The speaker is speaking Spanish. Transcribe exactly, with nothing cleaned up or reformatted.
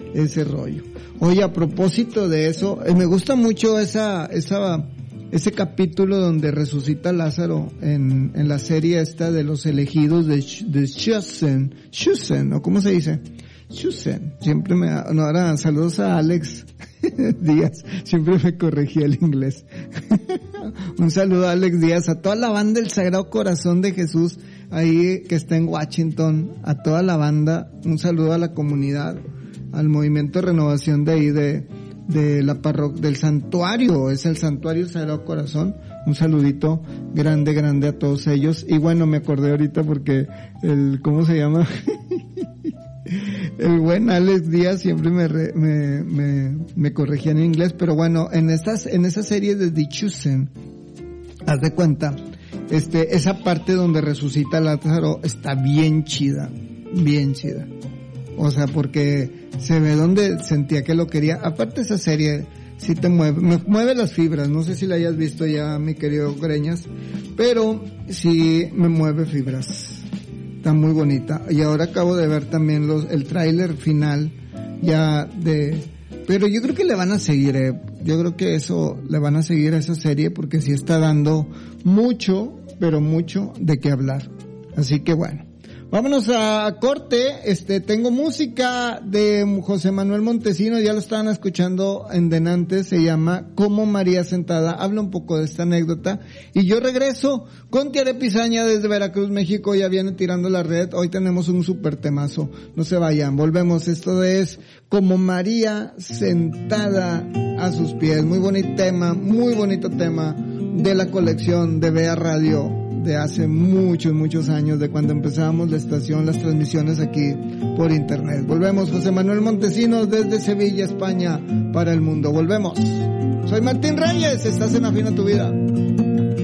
ese rollo. Oye, a propósito de eso, eh, me gusta mucho esa, esa, ese capítulo donde resucita Lázaro en, en la serie esta de los elegidos de, de Schussen, Schussen, ¿no? ¿Cómo se dice? Schussen. Siempre me, no, ahora saludos a Alex Díaz, siempre me corregía el inglés. Un saludo a Alex Díaz, a toda la banda del Sagrado Corazón de Jesús, ahí que está en Washington, a toda la banda, un saludo a la comunidad, al movimiento de renovación de ahí de, de la parroquia, del santuario, es el santuario Sagrado Corazón, un saludito grande, grande a todos ellos. Y bueno, me acordé ahorita porque el, ¿cómo se llama? El buen Alex Díaz siempre me, re, me, me, me corregía en inglés, pero bueno, en estas, en esa serie de The Chosen, haz de cuenta, este, esa parte donde resucita Lázaro está bien chida, bien chida. O sea, porque se ve donde sentía que lo quería. Aparte esa serie sí te mueve, me mueve las fibras, no sé si la hayas visto ya, mi querido Greñas, pero sí me mueve fibras. Está muy bonita. Y ahora acabo de ver también los, el tráiler final ya de, pero yo creo que le van a seguir, eh. yo creo que eso, le van a seguir a esa serie porque sí está dando mucho, pero mucho de qué hablar. Así que bueno, vámonos a corte. Este, tengo música de José Manuel Montesinos, ya lo estaban escuchando en denantes, se llama Como María Sentada, habla un poco de esta anécdota, y yo regreso con Tiare Pizaña desde Veracruz, México, ya viene tirando la red, hoy tenemos un super temazo, no se vayan, volvemos, esto es Como María Sentada a sus pies, muy bonito tema, muy bonito tema de la colección de Vea Radio, de hace muchos, muchos años, de cuando empezábamos la estación, las transmisiones aquí por internet. Volvemos, José Manuel Montesinos desde Sevilla, España, para el mundo. Volvemos. Soy Martín Reyes, estás en Afina tu Vida.